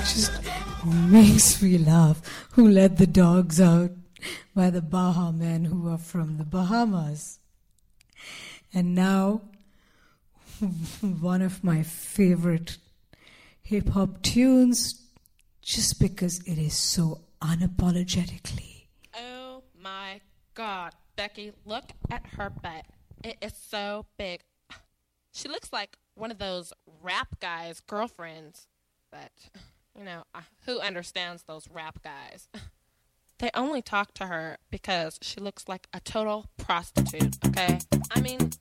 just makes me laugh. Who let the dogs out by the Baha men who are from the Bahamas. And now, one of my favorite hip-hop tunes, just because it is so unapologetically. Oh my God, Becky, look at her butt. It is so big. She looks like one of those rap guys' girlfriends. But, who understands those rap guys? They only talk to her because she looks like a total prostitute, okay? I mean,